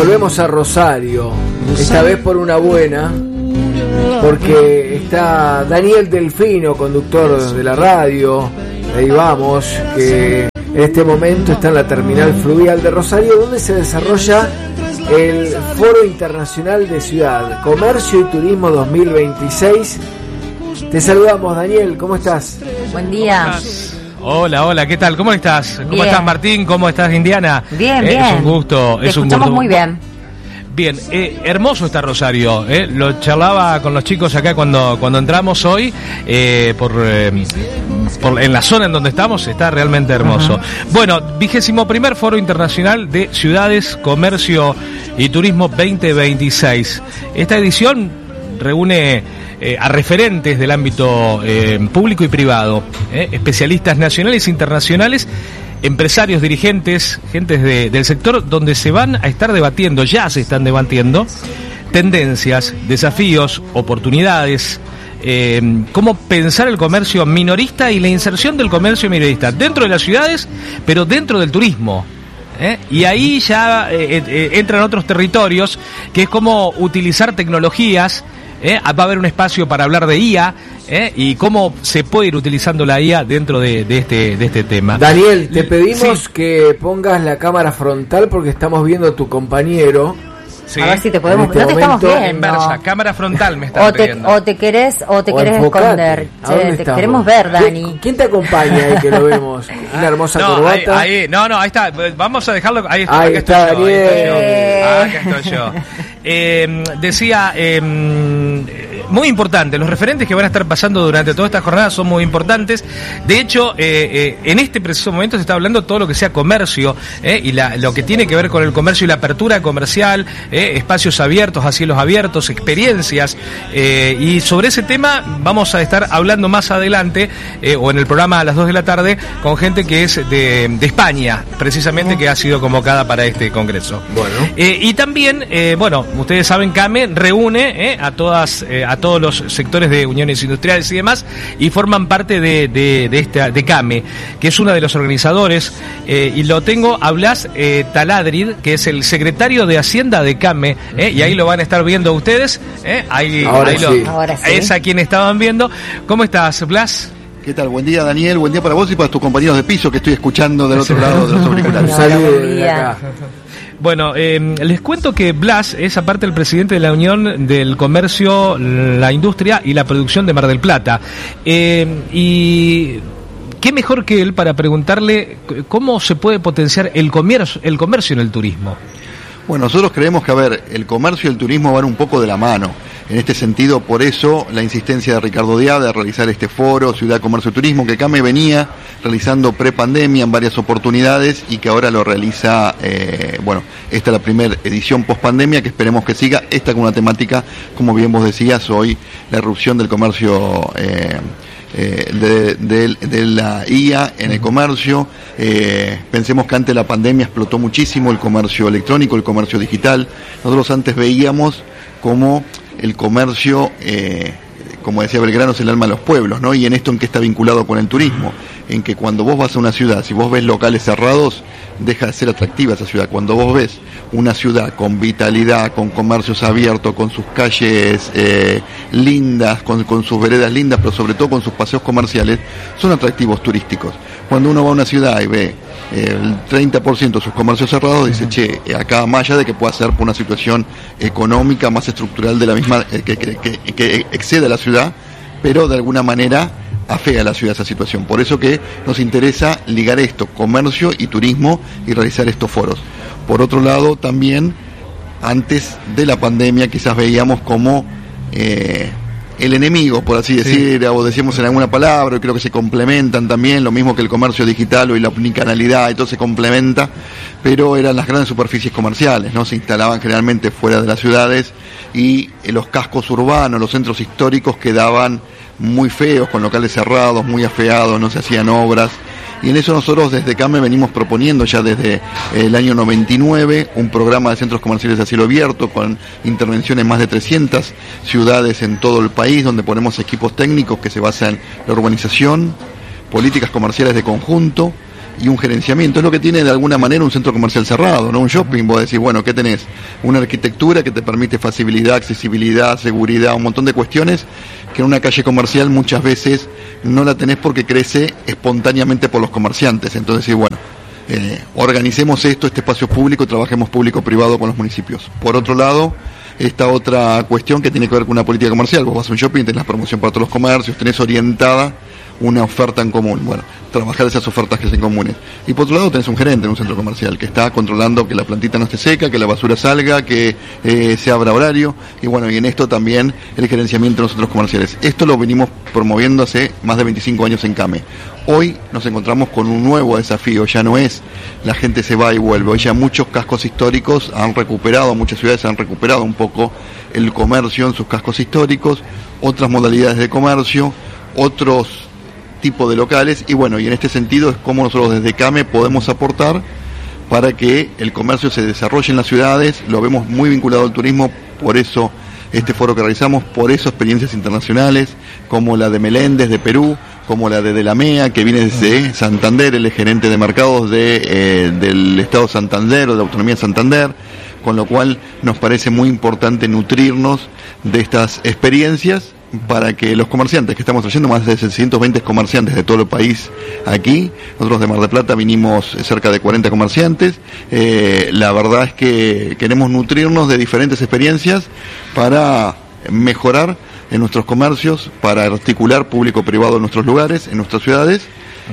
Volvemos a Rosario, esta vez por una buena, porque está Daniel Delfino, conductor de la radio, ahí vamos, que en este momento está en la terminal fluvial de Rosario, donde se desarrolla el Foro Internacional de Ciudad, Comercio y Turismo 2026. Te saludamos, Daniel, ¿cómo estás? Buen día. Hola, ¿qué tal? ¿Cómo estás? Bien. ¿Cómo estás, Martín? ¿Cómo estás, Indiana? Bien. Es un gusto. Te escuchamos muy bien. Bien, hermoso está Rosario. Lo charlaba con los chicos acá cuando entramos hoy, en la zona en donde estamos, está realmente hermoso. Uh-huh. Bueno, 21º Foro Internacional de Ciudades, Comercio y Turismo 2026. Esta edición reúne a referentes del ámbito público y privado, especialistas nacionales e internacionales, empresarios, dirigentes, gentes del sector, donde se van a estar debatiendo, ya se están debatiendo, tendencias, desafíos, oportunidades, cómo pensar el comercio minorista y la inserción del comercio minorista dentro de las ciudades, pero dentro del turismo. Y ahí ya entran otros territorios, que es como utilizar tecnologías. Va a haber un espacio para hablar de IA y cómo se puede ir utilizando la IA dentro de este tema. Daniel, te pedimos que pongas la cámara frontal porque estamos viendo a tu compañero. Sí. A ver si te podemos... Este no te estamos viendo. Inversa, cámara frontal me están pidiendo. O te querés esconder. Te queremos ver, Dani. ¿Quién te acompaña ahí que lo vemos? Una hermosa corbata. Ahí está. Vamos a dejarlo. Ahí está Daniel. Acá estoy yo. Decía, muy importante, los referentes que van a estar pasando durante toda esta jornada son muy importantes. De hecho, en este preciso momento se está hablando todo lo que sea comercio, y lo que tiene que ver con el comercio y la apertura comercial, espacios abiertos, a cielos abiertos, experiencias, y sobre ese tema vamos a estar hablando más adelante, o en el programa a las 2 de la tarde, con gente que es de España, precisamente, que ha sido convocada para este congreso. Bueno. Y también, ustedes saben, CAME reúne a todos los sectores de uniones industriales y demás, y forman parte de CAME, que es uno de los organizadores, y lo tengo a Blas Taladrid, que es el secretario de Hacienda de CAME, y ahí lo van a estar viendo ustedes, Ahora sí. Es a quien estaban viendo. ¿Cómo estás, Blas? ¿Qué tal? Buen día, Daniel. Buen día para vos y para tus compañeros de piso que estoy escuchando del otro lado de los auriculares. Saludos de acá. Bueno, les cuento que Blas es aparte el presidente de la Unión del Comercio, la Industria y la Producción de Mar del Plata. Y qué mejor que él para preguntarle cómo se puede potenciar el comercio en el turismo. Bueno, nosotros creemos que, el comercio y el turismo van un poco de la mano. En este sentido, por eso, la insistencia de Ricardo Diab de realizar este foro, Ciudad, Comercio y Turismo, que CAME venía realizando pre-pandemia en varias oportunidades y que ahora lo realiza, esta es la primera edición post-pandemia, que esperemos que siga, esta con una temática, como bien vos decías, hoy, la irrupción del comercio de la IA en el comercio. Pensemos que antes de la pandemia explotó muchísimo el comercio electrónico, el comercio digital. Nosotros antes veíamos como el comercio, como decía Belgrano, es el alma de los pueblos, ¿no? Y en esto, ¿en qué está vinculado con el turismo? En que cuando vos vas a una ciudad, si vos ves locales cerrados, deja de ser atractiva esa ciudad. Cuando vos ves una ciudad con vitalidad, con comercios abiertos, con sus calles lindas, con sus veredas lindas, pero sobre todo con sus paseos comerciales, son atractivos turísticos. Cuando uno va a una ciudad y ve el 30% de sus comercios cerrados, dice, acá, más allá de que pueda ser por una situación económica más estructural de la misma, que excede a la ciudad, pero de alguna manera afea a la ciudad esa situación. Por eso que nos interesa ligar esto, comercio y turismo, y realizar estos foros. Por otro lado, también, antes de la pandemia, quizás veíamos como el enemigo, por así decir, o decíamos en alguna palabra, y creo que se complementan también, lo mismo que el comercio digital o la omnicanalidad, todo se complementa, pero eran las grandes superficies comerciales, ¿no? Se instalaban generalmente fuera de las ciudades, y los cascos urbanos, los centros históricos quedaban muy feos, con locales cerrados, muy afeados, no se hacían obras. Y en eso nosotros desde CAME venimos proponiendo ya desde el año 99 un programa de centros comerciales a cielo abierto con intervención en más de 300 ciudades en todo el país, donde ponemos equipos técnicos que se basan en la urbanización, políticas comerciales de conjunto, y un gerenciamiento. Es lo que tiene de alguna manera un centro comercial cerrado, no un shopping. Vos decís, bueno, ¿qué tenés? Una arquitectura que te permite facilidad, accesibilidad, seguridad, un montón de cuestiones que en una calle comercial muchas veces no la tenés porque crece espontáneamente por los comerciantes. Entonces, bueno, organicemos este espacio público, trabajemos público-privado con los municipios. Por otro lado, esta otra cuestión que tiene que ver con una política comercial. Vos vas a un shopping, tenés la promoción para todos los comercios, tenés orientada una oferta en común. Bueno, trabajar esas ofertas que sean comunes. Y por otro lado tenés un gerente en un centro comercial que está controlando que la plantita no esté seca, que la basura salga, que se abra horario. Y bueno, y en esto también el gerenciamiento de los centros comerciales. Esto lo venimos promoviendo hace más de 25 años en CAME. Hoy nos encontramos con un nuevo desafío. Ya no es la gente se va y vuelve. Hoy ya muchos cascos históricos han recuperado, muchas ciudades han recuperado un poco el comercio en sus cascos históricos, otras modalidades de comercio, otros tipo de locales, y bueno, y en este sentido es como nosotros desde CAME podemos aportar para que el comercio se desarrolle en las ciudades. Lo vemos muy vinculado al turismo, por eso este foro que realizamos, por eso experiencias internacionales como la de Meléndez de Perú, como la de la MEA, que viene desde Santander, el gerente de mercados del Estado de Santander o de la Autonomía de Santander, con lo cual nos parece muy importante nutrirnos de estas experiencias para que los comerciantes, que estamos trayendo más de 620 comerciantes de todo el país aquí, nosotros de Mar del Plata vinimos cerca de 40 comerciantes, la verdad es que queremos nutrirnos de diferentes experiencias para mejorar en nuestros comercios, para articular público-privado en nuestros lugares, en nuestras ciudades,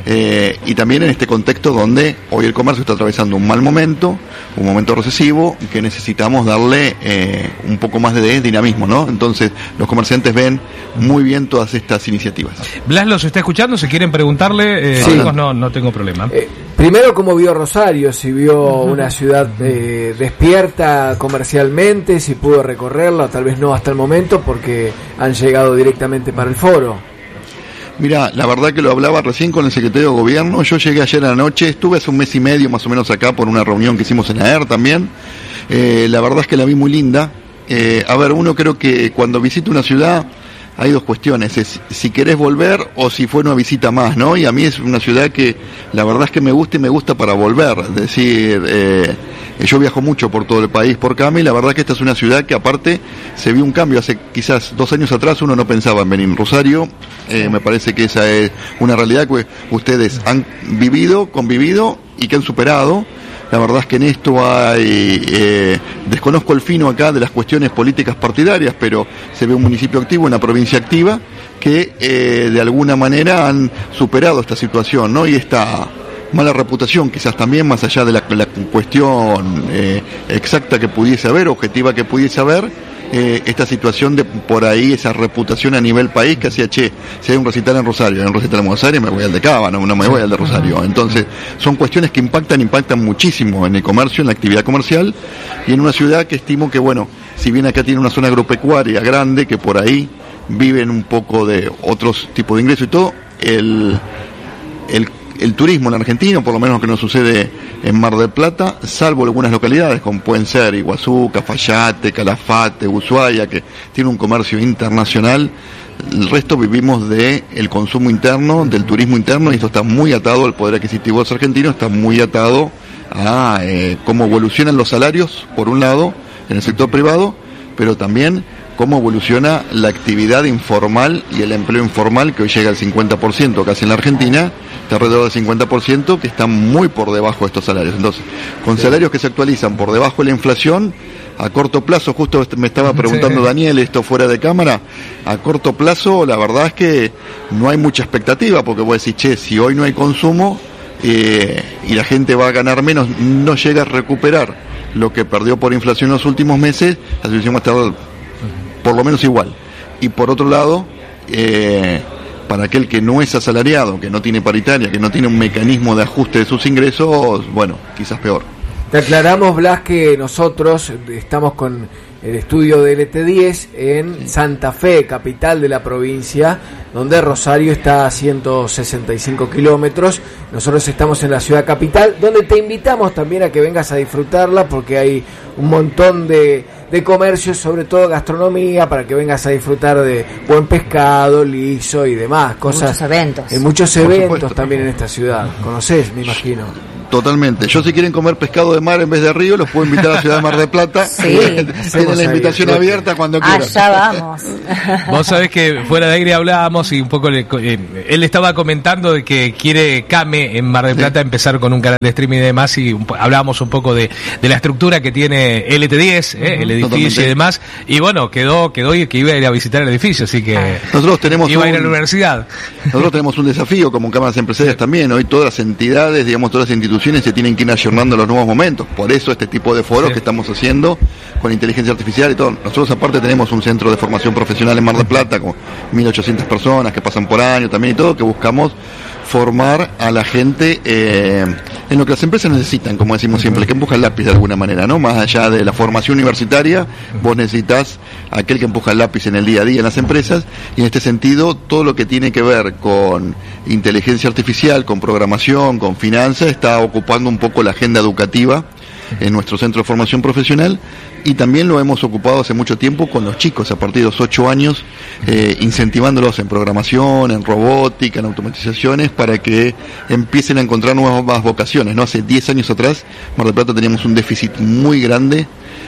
y también en este contexto donde hoy el comercio está atravesando un mal momento, un momento recesivo, que necesitamos darle un poco más de dinamismo, ¿no? Entonces los comerciantes ven muy bien todas estas iniciativas. Blas los está escuchando, si quieren preguntarle, sí. No tengo problema. Primero, ¿cómo vio Rosario? Si vio una ciudad despierta comercialmente, si pudo recorrerla, tal vez no hasta el momento porque han llegado directamente para el foro. Mira, la verdad que lo hablaba recién con el secretario de Gobierno. Yo llegué ayer a la noche, estuve hace un mes y medio más o menos acá por una reunión que hicimos en la ER también. La verdad es que la vi muy linda. A ver, uno creo que cuando visita una ciudad hay dos cuestiones, es si querés volver o si fue una visita más, ¿no? Y a mí es una ciudad que la verdad es que me gusta y me gusta para volver. Es decir, yo viajo mucho por todo el país por CAME y la verdad que esta es una ciudad que aparte se vio un cambio. Hace quizás 2 años atrás uno no pensaba en venir. Rosario, me parece que esa es una realidad que ustedes han vivido, convivido y que han superado. La verdad es que en esto hay, desconozco el fino acá de las cuestiones políticas partidarias, pero se ve un municipio activo, una provincia activa, que de alguna manera han superado esta situación, ¿no? Y esta mala reputación, quizás también más allá de la cuestión exacta que pudiese haber, objetiva que pudiese haber, esta situación de por ahí, esa reputación a nivel país que hacía, si hay un recital en Rosario, hay un recital en Buenos Aires, me voy al de Cava, no me voy al de Rosario. Entonces, son cuestiones que impactan muchísimo en el comercio, en la actividad comercial, y en una ciudad que estimo que, bueno, si bien acá tiene una zona agropecuaria grande, que por ahí viven un poco de otros tipos de ingresos y todo, el turismo en Argentina, por lo menos que nos sucede en Mar del Plata, salvo algunas localidades como pueden ser Iguazú, Cafayate, Calafate, Ushuaia, que tiene un comercio internacional, el resto vivimos de el consumo interno, del turismo interno, y esto está muy atado al poder adquisitivo de los argentinos, está muy atado a cómo evolucionan los salarios, por un lado, en el sector privado, pero también cómo evoluciona la actividad informal y el empleo informal, que hoy llega al 50% casi en la Argentina, está alrededor del 50%, que está muy por debajo de estos salarios. Entonces, con salarios que se actualizan por debajo de la inflación, a corto plazo, justo me estaba preguntando Daniel esto fuera de cámara, a corto plazo la verdad es que no hay mucha expectativa, porque vos decís, si hoy no hay consumo y la gente va a ganar menos, no llega a recuperar lo que perdió por inflación en los últimos meses, la situación va a estar por lo menos igual. Y por otro lado, para aquel que no es asalariado, que no tiene paritaria, que no tiene un mecanismo de ajuste de sus ingresos, bueno, quizás peor. Te aclaramos, Blas, que nosotros estamos con el estudio de LT10 en Santa Fe, capital de la provincia, donde Rosario está a 165 kilómetros. Nosotros estamos en la ciudad capital, donde te invitamos también a que vengas a disfrutarla, porque hay un montón de de comercio, sobre todo gastronomía, para que vengas a disfrutar de buen pescado, liso y demás cosas. Muchos eventos. Muchos eventos también en esta ciudad. ¿Conocés, me imagino? Totalmente. Yo, si quieren comer pescado de mar en vez de río, los puedo invitar a la ciudad de Mar del Plata. Sí. Tienen la invitación abierta cuando quieran. Allá vamos. Vos sabés que fuera de aire hablábamos y un poco él estaba comentando de que quiere Came en Mar del Plata empezar con un canal de streaming y demás, y hablábamos un poco de la estructura que tiene LT10, el edificio. Totalmente. Y demás, y bueno, quedó y que iba a ir a visitar el edificio, así que nosotros tenemos iba a ir a la universidad. Nosotros tenemos un desafío como cámaras empresarias también. Hoy todas las entidades, digamos, todas las instituciones se tienen que ir ayornando a los nuevos momentos. Por eso este tipo de foros que estamos haciendo con inteligencia artificial y todo. Nosotros aparte tenemos un centro de formación profesional en Mar del Plata con 1.800 personas que pasan por año también y todo, que buscamos formar a la gente en lo que las empresas necesitan, como decimos siempre, que empuja el lápiz de alguna manera, ¿no? Más allá de la formación universitaria, vos necesitas aquel que empuja el lápiz en el día a día en las empresas, y en este sentido todo lo que tiene que ver con inteligencia artificial, con programación, con finanzas, está ocupando un poco la agenda educativa en nuestro centro de formación profesional, y también lo hemos ocupado hace mucho tiempo con los chicos a partir de los 8 años, incentivándolos en programación, en robótica, en automatizaciones, para que empiecen a encontrar nuevas vocaciones, ¿no? Hace 10 años atrás, Mar del Plata teníamos un déficit muy grande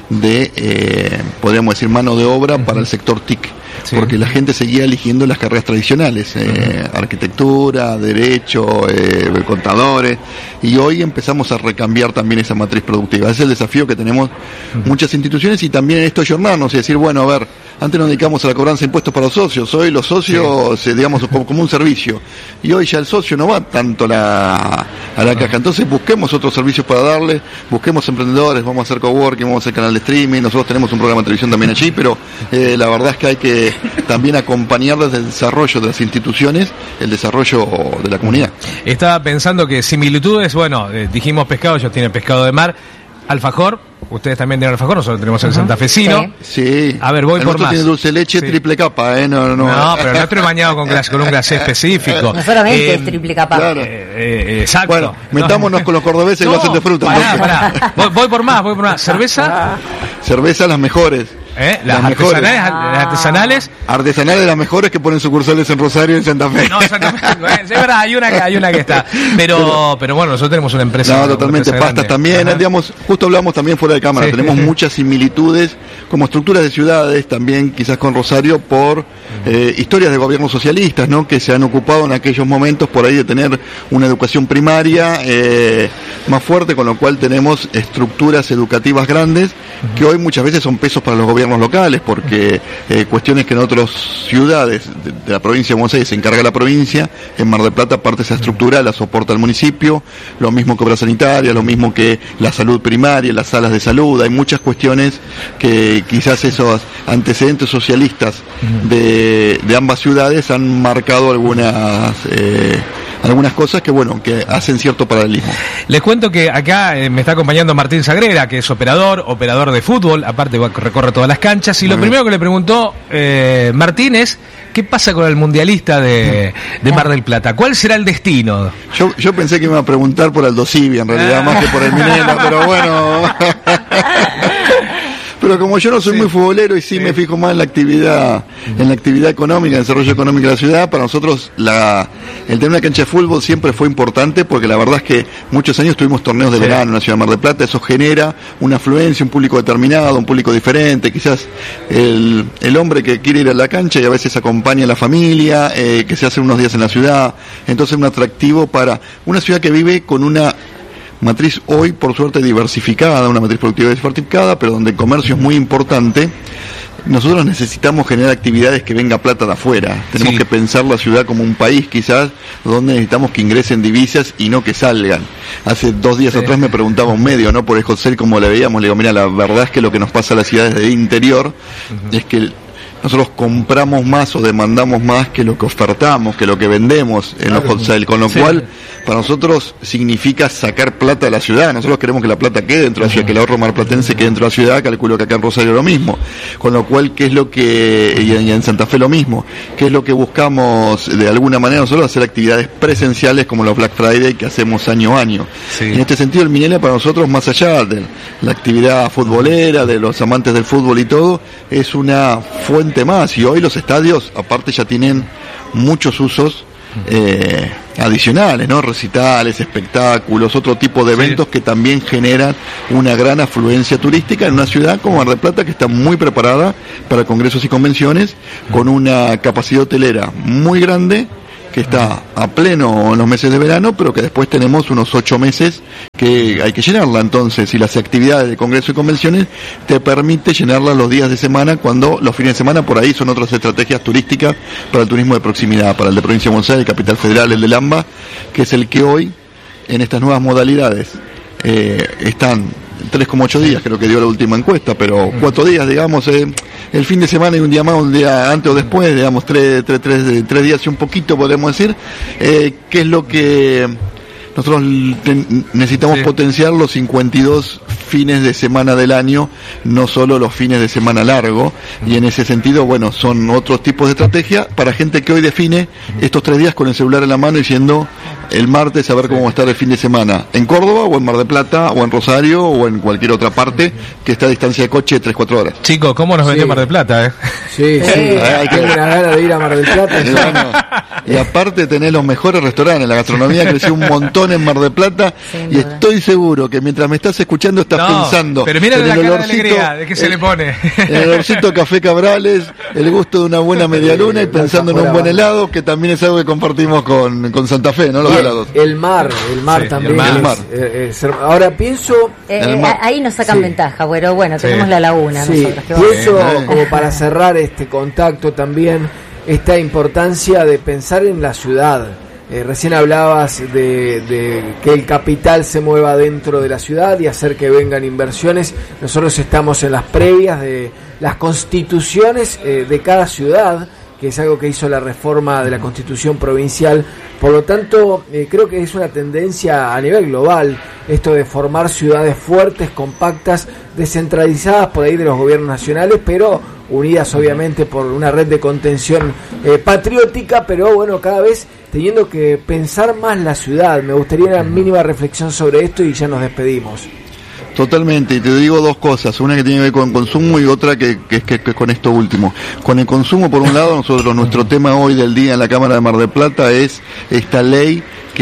de, podríamos decir, mano de obra para el sector TIC. Sí. Porque la gente seguía eligiendo las carreras tradicionales, arquitectura, derecho, contadores, y hoy empezamos a recambiar también esa matriz productiva. Ese es el desafío que tenemos muchas instituciones, y también esto ayornarnos y decir, bueno, a ver, antes nos dedicamos a la cobranza de impuestos para los socios, hoy los socios, digamos, como un servicio, y hoy ya el socio no va tanto a la caja. Entonces busquemos otros servicios para darle, busquemos emprendedores, vamos a hacer coworking, vamos a hacer canal de streaming, nosotros tenemos un programa de televisión también allí, pero la verdad es que hay que también acompañar desde el desarrollo de las instituciones, el desarrollo de la comunidad. Estaba pensando que similitudes, bueno, dijimos pescado, ellos tienen pescado de mar, alfajor, ustedes también tienen alfajor, nosotros tenemos el santafesino. Sí. A ver, voy por más. Tiene dulce de leche, triple capa, No, pero el nuestro es bañado con un glacé específico. No solamente es triple capa. Claro. Exacto. Bueno, metámonos con los cordobeses y lo hacen de fruta. Pará. Voy por más. ¿Cerveza? Cerveza, las mejores. Las artesanales. Artesanales, las mejores, que ponen sucursales en Rosario y en Santa Fe. No, Santa Fe, es verdad, hay una que está. Pero bueno, nosotros tenemos una empresa. No, totalmente, pastas grande. También, digamos, justo hablamos también fuera de cámara, tenemos muchas similitudes como estructuras de ciudades, también quizás con Rosario, por historias de gobiernos socialistas, ¿no? Que se han ocupado en aquellos momentos por ahí de tener una educación primaria más fuerte, con lo cual tenemos estructuras educativas grandes que hoy muchas veces son pesos para los gobiernos locales, porque cuestiones que en otras ciudades de la provincia de Buenos Aires se encarga la provincia, en Mar del Plata parte de esa estructura la soporta el municipio, lo mismo que obras sanitarias, lo mismo que la salud primaria, las salas de salud. Hay muchas cuestiones que quizás esos antecedentes socialistas de ambas ciudades han marcado algunas cosas que que hacen cierto paralelismo. Les cuento que acá me está acompañando Martín Sagrera, que es operador de fútbol, aparte recorre todas las canchas, y lo primero que le preguntó Martín es, ¿qué pasa con el mundialista de Mar del Plata? ¿Cuál será el destino? Yo pensé que me iba a preguntar por Aldo Civi, en realidad, más que por el Minela, pero bueno... Pero como yo no soy muy futbolero y me fijo más en la actividad económica, en el desarrollo económico de la ciudad, para nosotros el tener una cancha de fútbol siempre fue importante, porque la verdad es que muchos años tuvimos torneos de verano en la ciudad de Mar del Plata. Eso genera una afluencia, un público determinado, un público diferente, quizás el hombre que quiere ir a la cancha y a veces acompaña a la familia, que se hace unos días en la ciudad. Entonces un atractivo para una ciudad que vive con una matriz hoy, por suerte, diversificada, una matriz productiva diversificada, pero donde el comercio es muy importante. Nosotros necesitamos generar actividades que venga plata de afuera. Tenemos que pensar la ciudad como un país, quizás, donde necesitamos que ingresen divisas y no que salgan. Hace 2 días atrás me preguntaba un medio, ¿no? Por Escocel, cómo le veíamos. Le digo, mira, la verdad es que lo que nos pasa a las ciudades del interior es que nosotros compramos más o demandamos más que lo que ofertamos, que lo que vendemos en los wholesale, con lo cual para nosotros significa sacar plata de la ciudad. Nosotros queremos que la plata quede dentro de la ciudad, que el ahorro marplatense quede dentro de la ciudad. Calculo que acá en Rosario lo mismo, con lo cual, ¿qué es lo que, y en Santa Fe lo mismo, qué es lo que buscamos de alguna manera nosotros? Hacer actividades presenciales como los Black Friday que hacemos año a año. En este sentido, el Minela para nosotros, más allá de la actividad futbolera, de los amantes del fútbol y todo, es una fuente más, y hoy los estadios aparte ya tienen muchos usos adicionales, ¿no? Recitales, espectáculos, otro tipo de eventos que también generan una gran afluencia turística en una ciudad como Mar del Plata, que está muy preparada para congresos y convenciones, con una capacidad hotelera muy grande, que está a pleno en los meses de verano, pero que después tenemos unos 8 meses que hay que llenarla. Entonces, si las actividades de congreso y convenciones te permite llenarla los días de semana, cuando los fines de semana por ahí son otras estrategias turísticas para el turismo de proximidad, para el de Provincia de Buenos Aires, Capital Federal, el de Lamba, que es el que hoy, en estas nuevas modalidades, están 3,8 días, creo que dio la última encuesta, pero 4 días, digamos, el fin de semana y un día más, un día antes o después, digamos, 3 días y un poquito, podemos decir, que es lo que nosotros necesitamos potenciar, los 52 fines de semana del año, no solo los fines de semana largo, y en ese sentido, bueno, son otros tipos de estrategia para gente que hoy define estos 3 días con el celular en la mano y yendo el martes a ver cómo va a estar el fin de semana en Córdoba o en Mar del Plata o en Rosario o en cualquier otra parte que está a distancia de coche de 3-4 horas. Chicos, ¿cómo nos vendió Mar del Plata? Hay que una gana de ir a Mar del Plata. Y aparte tenés los mejores restaurantes, la gastronomía creció un montón en Mar del Plata, y estoy seguro que mientras me estás escuchando estás pensando pero mira en la cara de alegría de que se le pone en el olorcito Café Cabrales, el gusto de una buena medialuna, y pensando en un buen helado, que también es algo que compartimos con Santa Fe, ¿no? Los helados. El mar también. El mar. Ahora pienso ahí nos sacan ventaja, bueno, tenemos la laguna nosotros. Pienso, como para cerrar este contacto también, esta importancia de pensar en la ciudad. Recién hablabas de que el capital se mueva dentro de la ciudad y hacer que vengan inversiones. Nosotros estamos en las previas de las constituciones de cada ciudad, que es algo que hizo la reforma de la Constitución provincial. Por lo tanto, creo que es una tendencia a nivel global esto de formar ciudades fuertes, compactas, descentralizadas por ahí de los gobiernos nacionales, pero unidas obviamente por una red de contención patriótica, pero bueno, cada vez teniendo que pensar más la ciudad. Me gustaría una mínima reflexión sobre esto y ya nos despedimos. Totalmente, y te digo dos cosas, una que tiene que ver con consumo y otra que con esto último. Con el consumo, por un lado, nuestro tema hoy del día en la Cámara de Mar del Plata es esta ley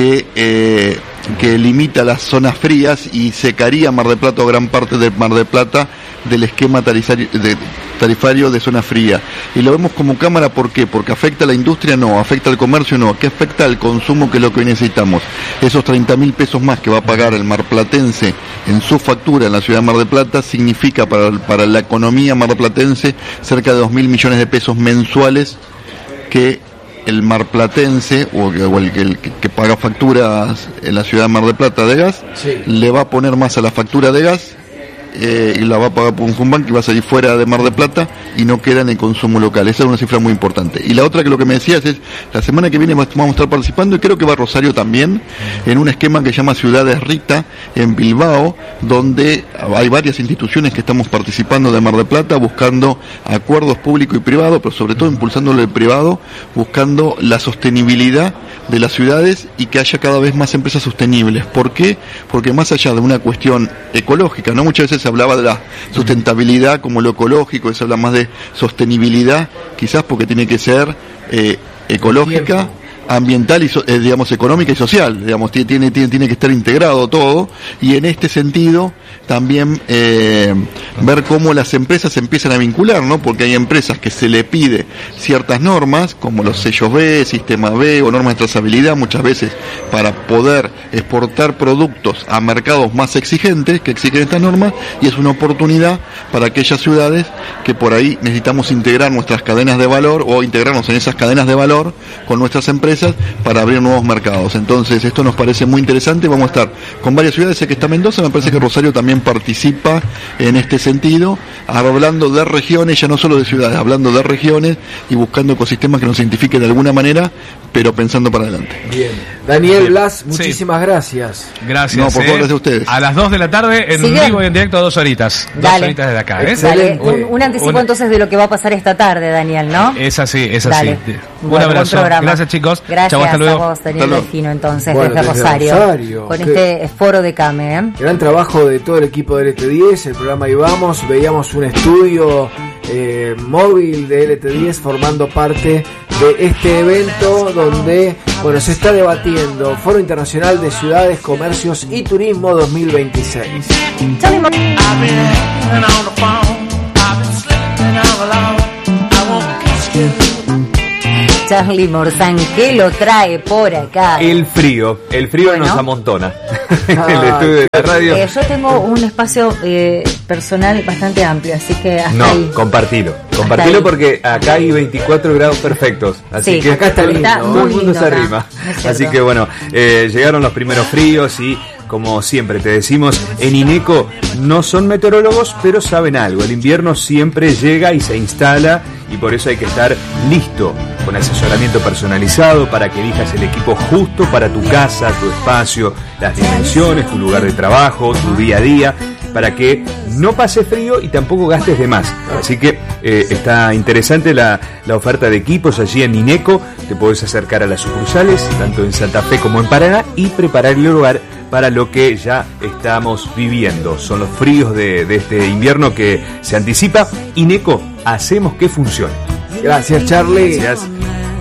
que limita las zonas frías y secaría Mar del Plata o gran parte de Mar del Plata del esquema tarifario de zona fría. Y lo vemos como Cámara, ¿por qué? Porque afecta a la industria, no, afecta al comercio, no, ¿qué afecta al consumo, que es lo que hoy necesitamos? Esos 30.000 pesos más que va a pagar el marplatense en su factura en la ciudad de Mar del Plata significa para la economía marplatense cerca de 2.000 millones de pesos mensuales que el marplatense o el que paga facturas en la ciudad de Mar del Plata de gas, le va a poner más a la factura de gas y la va a pagar por un Funbank, que va a salir fuera de Mar del Plata y no queda en el consumo local. Esa es una cifra muy importante. Y la otra, que lo que me decías es, la semana que viene vamos a estar participando, y creo que va a Rosario también, en un esquema que se llama Ciudades Rita, en Bilbao, donde hay varias instituciones que estamos participando de Mar del Plata, buscando acuerdos público y privado, pero sobre todo impulsándolo el privado, buscando la sostenibilidad de las ciudades y que haya cada vez más empresas sostenibles. ¿Por qué? Porque más allá de una cuestión ecológica, ¿no? Muchas veces se hablaba de la sustentabilidad como lo ecológico, se habla más de sostenibilidad, quizás porque tiene que ser ecológica, ambiental y digamos económica y social, digamos tiene que estar integrado todo, y en este sentido también ver cómo las empresas se empiezan a vincular, ¿no? Porque hay empresas que se le pide ciertas normas, como los sellos B, sistema B o normas de trazabilidad, muchas veces para poder exportar productos a mercados más exigentes que exigen estas normas, y es una oportunidad para aquellas ciudades que por ahí necesitamos integrar nuestras cadenas de valor o integrarnos en esas cadenas de valor con nuestras empresas, empresas para abrir nuevos mercados. Entonces esto nos parece muy interesante. Vamos a estar con varias ciudades. Sé que está Mendoza, me parece que Rosario también participa en este sentido, hablando de regiones, ya no solo de ciudades, hablando de regiones y buscando ecosistemas que nos identifiquen de alguna manera, pero pensando para adelante. Bien. Daniel Blas, muchísimas gracias. Gracias. No, por favor, gracias a ustedes. A las 2 de la tarde en vivo y en directo, 2 horitas. Dale. 2 horitas desde acá. Dale. Un anticipo entonces de lo que va a pasar esta tarde, Daniel, ¿no? Es así, es Dale. así. Bueno, un abrazo. Gracias, chicos. Gracias. Chau, hasta luego. A vos, Daniel Delfino, entonces, bueno, desde Rosario. Con este foro de CAME. Gran trabajo de todo el equipo de LT10, el programa Íbamos, veíamos un estudio móvil de LT10 formando parte de este evento donde se está debatiendo Foro Internacional de Ciudades, Comercios y Turismo 2026. Charlie Morzán, ¿qué lo trae por acá? El frío nos amontona. El estudio de la radio. Yo tengo un espacio personal bastante amplio, así que hasta ahí. Compartilo porque acá hay 24 grados perfectos, así que acá está lindo, todo el mundo se arrima. Así que llegaron los primeros fríos y como siempre te decimos, en INECO no son meteorólogos, pero saben algo. El invierno siempre llega y se instala y por eso hay que estar listo, con asesoramiento personalizado para que elijas el equipo justo para tu casa, tu espacio, las dimensiones, tu lugar de trabajo, tu día a día, para que no pase frío y tampoco gastes de más. Así que está interesante la oferta de equipos allí en INECO. Te podés acercar a las sucursales, tanto en Santa Fe como en Paraná, y preparar el lugar para lo que ya estamos viviendo. Son los fríos de este invierno que se anticipa. INECO, hacemos que funcione. Gracias, Charlie. Gracias.